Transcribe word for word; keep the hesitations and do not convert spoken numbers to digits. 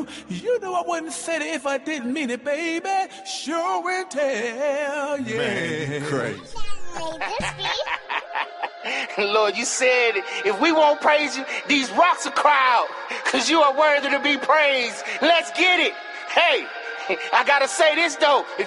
do. You know I wouldn't say it if I didn't mean it, baby. Sure and tell, yeah. Man, crazy. Lord, you said if we won't praise you, these rocks will cry out, because you are worthy to be praised. Let's get it. Hey, I gotta say this though.